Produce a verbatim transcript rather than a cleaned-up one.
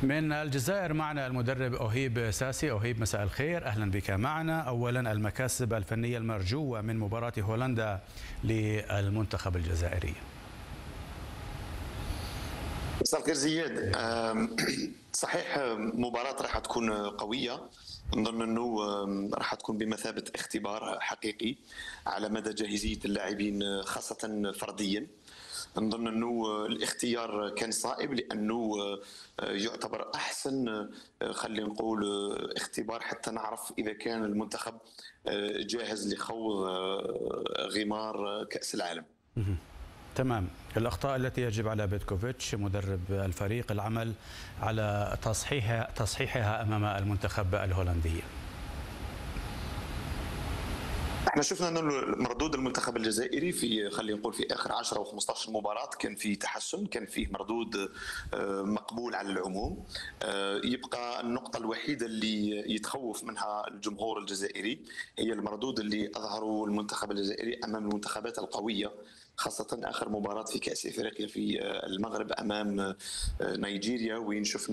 من الجزائر معنا المدرب أوهيب ساسي. أوهيب، مساء الخير، أهلا بك معنا. أولا، المكاسب الفنية المرجوة من مباراة هولندا للمنتخب الجزائري. مساء الخير زياد. صحيح مباراة راح تكون قوية، نظن انه راح تكون بمثابة اختبار حقيقي على مدى جاهزية اللاعبين خاصة فرديا. نظن انه الاختيار كان صائب لانه يعتبر احسن، خلينا نقول، اختبار حتى نعرف اذا كان المنتخب جاهز لخوض غمار كأس العالم. تمام. الأخطاء التي يجب على بيتكوفيتش مدرب الفريق العمل على تصحيحها تصحيحها أمام المنتخب الهولندي. احنا شفنا انه مردود المنتخب الجزائري في، خلينا نقول، في اخر عشرة او خمسة عشر مباراة كان فيه تحسن، كان فيه مردود مقبول على العموم. يبقى النقطة الوحيدة اللي يتخوف منها الجمهور الجزائري هي المردود اللي اظهره المنتخب الجزائري امام المنتخبات القوية، خاصة اخر مباراة في كأس افريقيا في المغرب امام نيجيريا، وين شفنا